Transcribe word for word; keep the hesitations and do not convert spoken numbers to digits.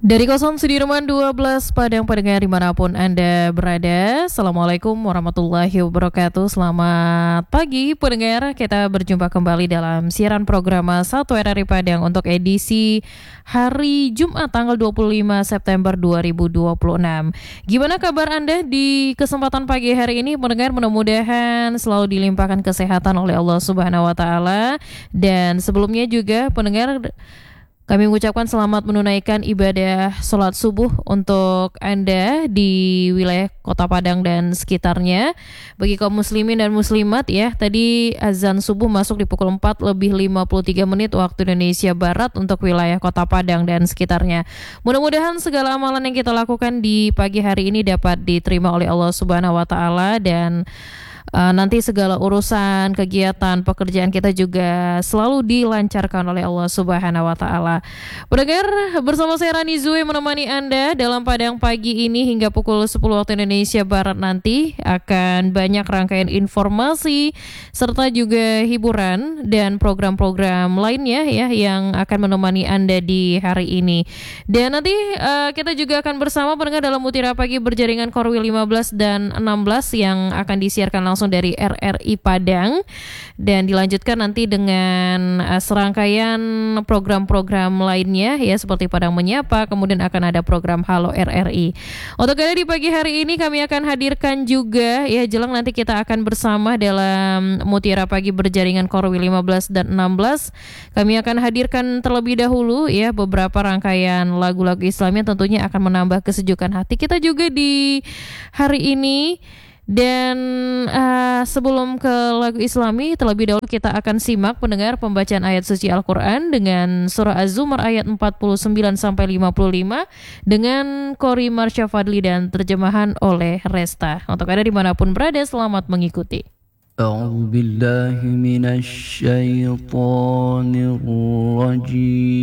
Dari Kosan Sudirman dua belas Padang pendengar dimanapun Anda berada, Assalamualaikum warahmatullahi wabarakatuh. Selamat pagi pendengar, kita berjumpa kembali dalam siaran program satu R R I Padang untuk edisi hari Jumat tanggal dua puluh lima September dua ribu dua puluh enam. Gimana kabar Anda di kesempatan pagi hari ini pendengar? Mudah-mudahan selalu dilimpahkan kesehatan oleh Allah Subhanahu wa taala. Dan sebelumnya juga pendengar, kami mengucapkan selamat menunaikan ibadah sholat subuh untuk Anda di wilayah Kota Padang dan sekitarnya. Bagi kaum muslimin dan muslimat ya, tadi azan subuh masuk di pukul empat lebih lima puluh tiga menit waktu Indonesia Barat untuk wilayah Kota Padang dan sekitarnya. Mudah-mudahan segala amalan yang kita lakukan di pagi hari ini dapat diterima oleh Allah Subhanahu wa taala, dan Uh, nanti segala urusan, kegiatan, pekerjaan kita juga selalu dilancarkan oleh Allah Subhanahu wa taala. Pendengar, bersama saya Rani Zui menemani Anda dalam Padang pagi ini hingga pukul sepuluh waktu Indonesia Barat. Nanti akan banyak rangkaian informasi serta juga hiburan dan program-program lainnya ya yang akan menemani Anda di hari ini. Dan nanti uh, kita juga akan bersama pendengar dalam Mutiara Pagi berjaringan Korwil lima belas dan enam belas yang akan disiarkan langsung dari R R I Padang, dan dilanjutkan nanti dengan uh, serangkaian program-program lainnya ya seperti Padang Menyapa, kemudian akan ada program Halo R R I. Untuk Anda di pagi hari ini kami akan hadirkan juga ya, jelang nanti kita akan bersama dalam Mutiara Pagi berjaringan Korwil lima belas dan enam belas. Kami akan hadirkan terlebih dahulu ya beberapa rangkaian lagu-lagu Islam yang tentunya akan menambah kesejukan hati kita juga di hari ini. Dan uh, sebelum ke lagu Islami, terlebih dahulu kita akan simak pendengar pembacaan ayat suci Al-Quran dengan surah Az-Zumar ayat empat puluh sembilan sampai lima puluh lima dengan Qori Marsha Fadli dan terjemahan oleh Resta. Untuk Anda dimanapun berada, selamat mengikuti. A'udzu billahi minasy syaithanir rajim.